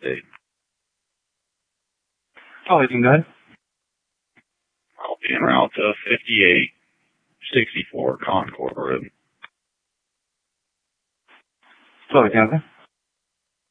State. Oh, you can go ahead. I'll be en route to 5864 Concord Road. Oh, you can go ahead.